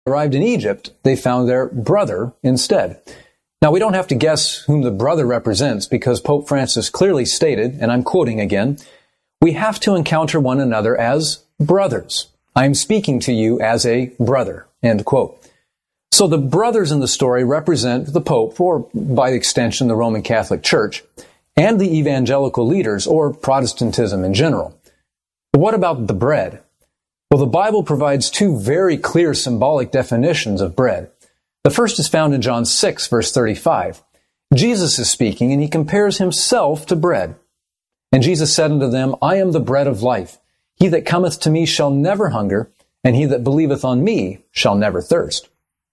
arrived in Egypt, they found their brother instead. Now, we don't have to guess whom the brother represents because Pope Francis clearly stated, and I'm quoting again, "We have to encounter one another as brothers. I am speaking to you as a brother," end quote. So the brothers in the story represent the Pope, or by extension the Roman Catholic Church, and the evangelical leaders, or Protestantism in general. But what about the bread? Well, the Bible provides two very clear symbolic definitions of bread. The first is found in John 6, verse 35. Jesus is speaking, and he compares himself to bread. "And Jesus said unto them, I am the bread of life. He that cometh to me shall never hunger, and he that believeth on me shall never thirst."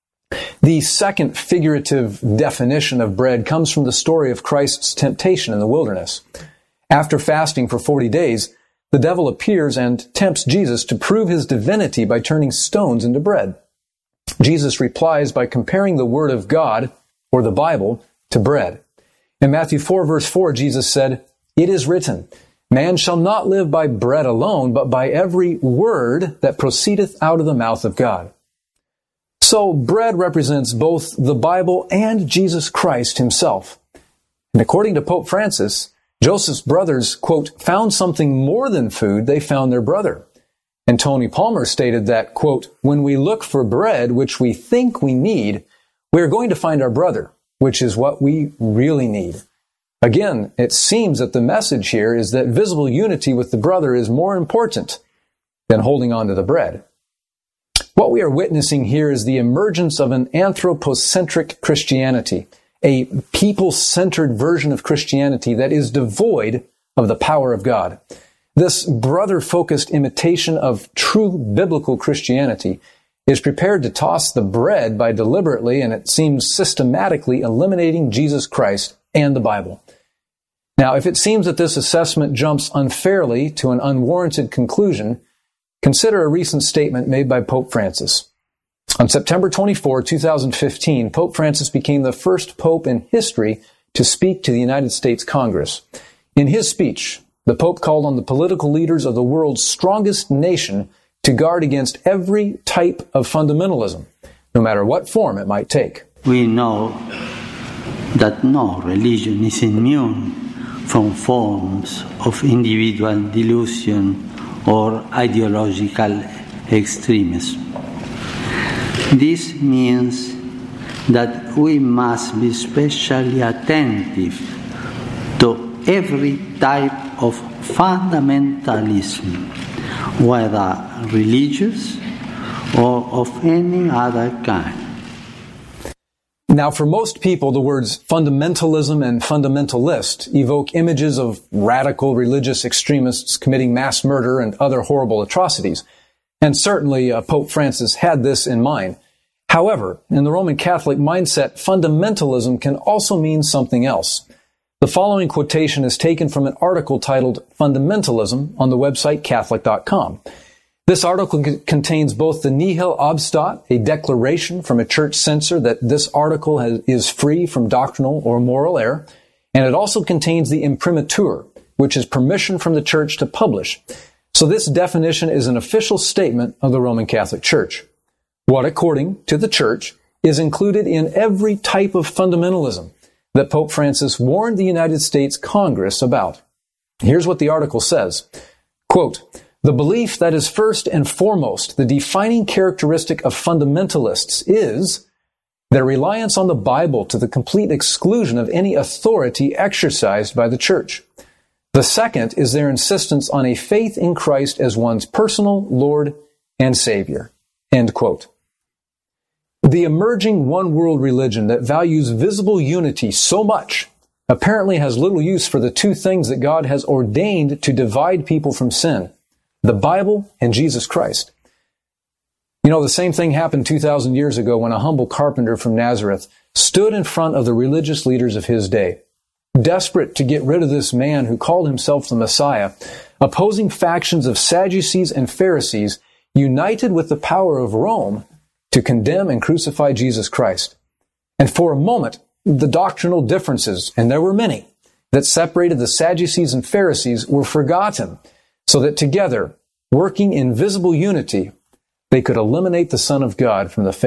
The second figurative definition of bread comes from the story of Christ's temptation in the wilderness. After fasting for 40 days, the devil appears and tempts Jesus to prove his divinity by turning stones into bread. Jesus replies by comparing the Word of God, or the Bible, to bread. In Matthew 4, verse 4, Jesus said, "It is written, Man shall not live by bread alone, but by every word that proceedeth out of the mouth of God." So bread represents both the Bible and Jesus Christ himself. And according to Pope Francis, Joseph's brothers, quote, found something more than food, they found their brother. And Tony Palmer stated that, quote, "When we look for bread, which we think we need, we are going to find our brother, which is what we really need." Again, it seems that the message here is that visible unity with the brother is more important than holding on to the bread. What we are witnessing here is the emergence of an anthropocentric Christianity, a people-centered version of Christianity that is devoid of the power of God. This brother-focused imitation of true biblical Christianity is prepared to toss the bread by deliberately, and it seems systematically, eliminating Jesus Christ and the Bible. Now, if it seems that this assessment jumps unfairly to an unwarranted conclusion, consider a recent statement made by Pope Francis. On September 24, 2015, Pope Francis became the first pope in history to speak to the United States Congress. In his speech, the Pope called on the political leaders of the world's strongest nation to guard against every type of fundamentalism, no matter what form it might take. We know that no religion is immune from forms of individual delusion or ideological extremism. This means that we must be especially attentive to every type of fundamentalism, whether religious or of any other kind. Now, for most people, the words fundamentalism and fundamentalist evoke images of radical religious extremists committing mass murder and other horrible atrocities. And certainly, Pope Francis had this in mind. However, in the Roman Catholic mindset, fundamentalism can also mean something else. The following quotation is taken from an article titled Fundamentalism on the website Catholic.com. This article contains both the Nihil Obstat, a declaration from a church censor that this article is free from doctrinal or moral error, and it also contains the imprimatur, which is permission from the church to publish. So this definition is an official statement of the Roman Catholic Church. What, according to the Church, is included in every type of fundamentalism that Pope Francis warned the United States Congress about. Here's what the article says. Quote, "The belief that is first and foremost the defining characteristic of fundamentalists is their reliance on the Bible to the complete exclusion of any authority exercised by the Church. The second is their insistence on a faith in Christ as one's personal Lord and Savior." End quote. The emerging one-world religion that values visible unity so much apparently has little use for the two things that God has ordained to divide people from sin: the Bible and Jesus Christ. You know, the same thing happened 2,000 years ago when a humble carpenter from Nazareth stood in front of the religious leaders of his day. Desperate to get rid of this man who called himself the Messiah, opposing factions of Sadducees and Pharisees united with the power of Rome to condemn and crucify Jesus Christ. And for a moment, the doctrinal differences, and there were many, that separated the Sadducees and Pharisees were forgotten, so that together, working in visible unity, they could eliminate the Son of God from the